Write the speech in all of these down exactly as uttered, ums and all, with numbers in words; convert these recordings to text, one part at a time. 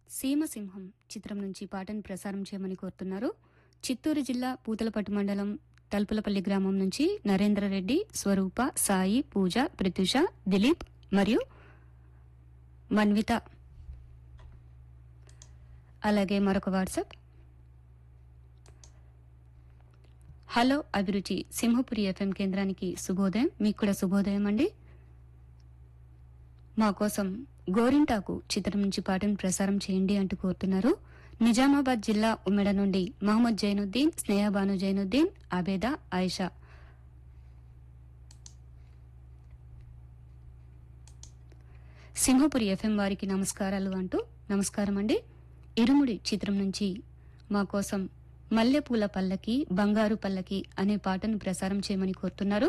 సీమసింహం చిత్రం నుంచి పాటను ప్రసారం చేయమని కోరుతున్నారు. చిత్తూరు జిల్లా పూతలపట్టు మండలం తల్పులపల్లి గ్రామం నుంచి నరేంద్రరెడ్డి, స్వరూప, సాయి, పూజ, ప్రత్యూష, దిలీప్ మరియు మన్విత. అలాగే మరొక వాట్సాప్, హలో అభిరుచి సింహపురి ఎఫ్ఎం కేంద్రానికి శుభోదయం. మీకు కూడా శుభోదయం అండి. మా కోసం గోరింటాకు చిత్రం నుంచి పాటను ప్రసారం చేయండి అంటూ కోరుతున్నారు. నిజామాబాద్ జిల్లా ఉమ్మెడ నుండి మహమ్మద్ జైనుద్దీన్, స్నేహబాను జైనుద్దీన్, అబేదా, ఆయిషా. సింహపురి ఎఫ్ఎం వారికి నమస్కారాలు అంటూ నమస్కారం అండి. ఇరుముడి చిత్రం నుంచి మా కోసం మల్లెపూల పల్లకి, బంగారు పల్లకి అనే పాటను ప్రసారం చేయమని కోరుతున్నారు.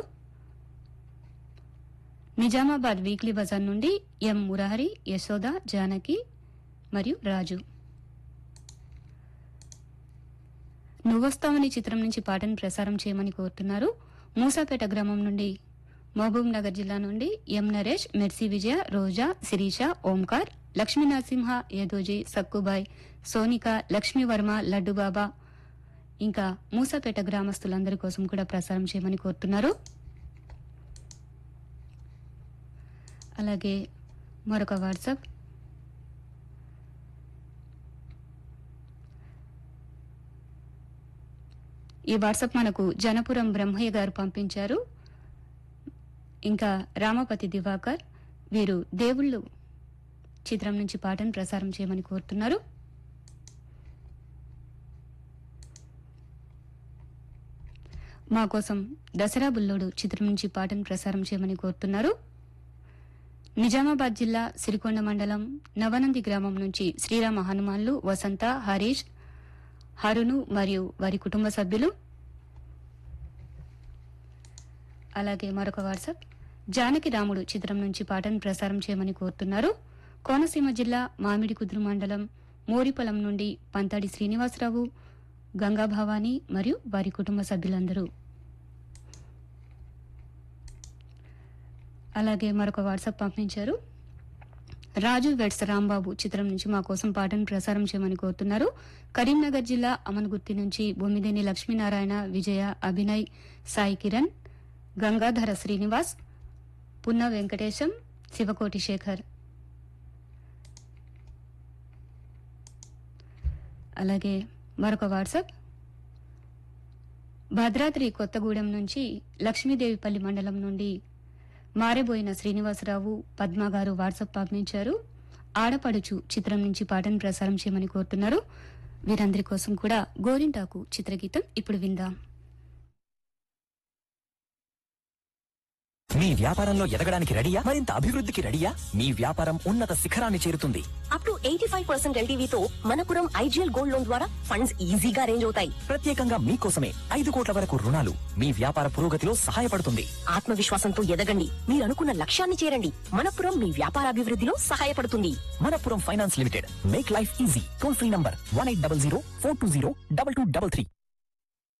నిజామాబాద్ వీక్లీ బజార్ నుండి ఎం మురారి, యశోద, జానకి మరియు రాజు. నువ్వొస్తావని చిత్రం నుంచి పాటను ప్రసారం చేయమని కోరుతున్నారు. మూసాపేట గ్రామం నుండి మహబూబ్ నగర్ జిల్లా నుండి ఎం నరేష్, మెర్సీ విజయ, రోజా, శిరీష, ఓంకార్, లక్ష్మీ నరసింహ, ఏదోజీ, సక్కుబాయ్, సోనిక, లక్ష్మీవర్మ, లడ్డుబాబా ఇంకా మూసాపేట గ్రామస్తులందరి కోసం కూడా ప్రసారం చేయమని కోరుతున్నారు. అలాగే మరొక వాట్సాప్, ఈ వాట్సాప్ మనకు జనపురం బ్రహ్మయ్య గారు పంపించారు. ఇంకా రామపతి దివాకర్, వీరు దేవుళ్ళు చిత్రం నుంచి పాటను ప్రసారం చేయమని కోరుతున్నారు. మా కోసం దసరా బుల్లోడు చిత్రం నుంచి పాటను ప్రసారం చేయమని కోరుతున్నారు. నిజామాబాద్ జిల్లా సిరికొండ మండలం నవనంది గ్రామం నుంచి శ్రీరామ హనుమాన్లు, వసంత, హరీష్, హరును మరియు వారి కుటుంబ సభ్యులు. అలాగే మరొక వాట్సాప్, జానకి రాముడు చిత్రం నుంచి పాటను ప్రసారం చేయమని కోరుతున్నారు. కోనసీమ జిల్లా మామిడి కుదురు మండలం మోరిపొలం నుండి పంతాడి శ్రీనివాసరావు, గంగా భవానీ మరియు వారి కుటుంబ సభ్యులందరూ. అలాగే మరొక వాట్సాప్ పంపించారు. రాజు వెడ్స్ రాంబాబు చిత్రం నుంచి మా కోసం పాటను ప్రసారం చేయమని కోరుతున్నారు. కరీంనగర్ జిల్లా అమన్గుర్తి నుంచి బొమ్మిదేని లక్ష్మీనారాయణ, విజయ, అభినయ్, సాయి కిరణ్, గంగాధర శ్రీనివాస్, పున్న వెంకటేశం, శివకోటి శేఖర్. అలాగే మరొక వాట్సాప్, భద్రాద్రి కొత్తగూడెం నుంచి లక్ష్మీదేవిపల్లి మండలం నుండి మారిబోయిన శ్రీనివాసరావు, పద్మ గారు వాట్సాప్ పంపించారు. ఆడపడుచు చిత్రం నుంచి పాటను ప్రసారం చేయమని కోరుతున్నారు. వీరందరి కోసం కూడా గోరింటాకు చిత్రగీతం ఇప్పుడు విందాం. మీ వ్యాపారంలో ఎదగడానికి రెడీయా? మరింత అభివృద్ధికి రెడీయా? మీ వ్యాపారం ఉన్నత శిఖరాన్ని చేరుతుంది. Up to eighty five percent ఎల్టీవీతో Manappuram IGL gold loan ద్వారా ఫండ్స్ ఈజీగా అరేంజ్ అవుతాయి. ప్రత్యేకంగా మీకోసమే ఐదు కోట్ల వరకు రుణాలు మీ వ్యాపార పురోగతిలో సహాయపడుతుంది. ఆత్మవిశ్వాసంతో ఎదగండి, మీరు అనుకున్న లక్ష్యాన్ని చేరండి. మనపురం మీ వ్యాపార అభివృద్ధిలో సహాయపడుతుంది. Manappuram finance limited, make life easy. Toll free number one eight double zero four two zero double two double three.